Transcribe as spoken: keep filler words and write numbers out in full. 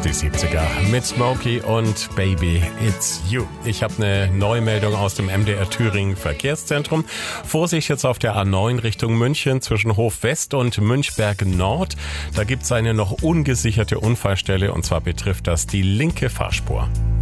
die siebziger mit Smokey und Baby It's You. Ich habe eine Neumeldung aus dem M D R Thüringen Verkehrszentrum. Vorsicht jetzt auf der A neun Richtung München zwischen Hof West und Münchberg Nord. Da gibt es eine noch ungesicherte Unfallstelle und zwar betrifft das die linke Fahrspur.